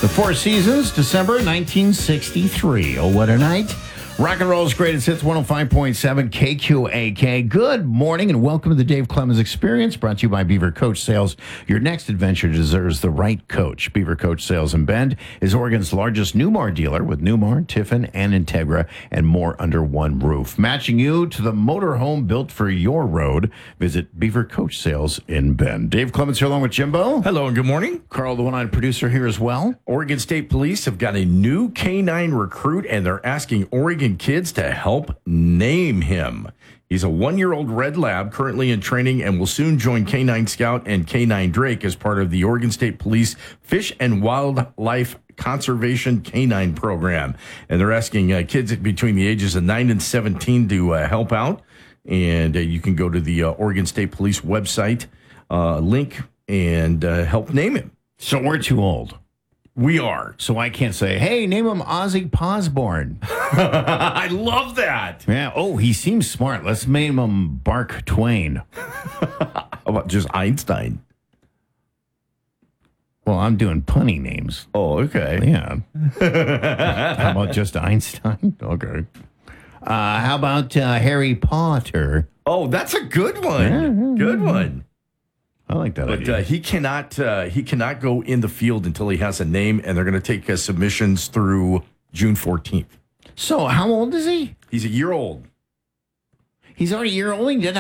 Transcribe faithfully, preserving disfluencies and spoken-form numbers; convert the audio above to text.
The Four Seasons, December nineteen sixty-three. Oh, what a night. Rock and Roll's Greatest Hits, one oh five point seven K Q A K. Good morning and welcome to the Dave Clemens Experience, brought to you by Beaver Coach Sales. Your next adventure deserves the right coach. Beaver Coach Sales in Bend is Oregon's largest Newmar dealer with Newmar, Tiffin, and Integra, and more under one roof. Matching you to the motorhome built for your road. Visit Beaver Coach Sales in Bend. Dave Clemens here along with Jimbo. Hello and good morning. Carl, the one-eyed producer, here as well. Oregon State Police have got a new K nine recruit, and they're asking Oregon kids to help name him. He's a one-year-old red lab currently in training and will soon join K nine Scout and K nine Drake as part of the Oregon State Police Fish and Wildlife Conservation K nine program. And they're asking uh, kids between the ages of nine and seventeen to uh, help out. And uh, you can go to the uh, Oregon State Police website uh, link and uh, help name him. So we're too old. We are. So I can't say, hey, name him Ozzy Posborn. I love that. Yeah. Oh, he seems smart. Let's name him Bark Twain. How about just Einstein? Well, I'm doing punny names. Oh, okay. Yeah. How about just Einstein? Okay. Uh, how about uh, Harry Potter? Oh, that's a good one. Good one. I like that But idea. uh, he cannot uh, he cannot go in the field until he has a name, and they're going to take uh, submissions through June fourteenth. So how old is he? He's a year old. He's already a year old. He did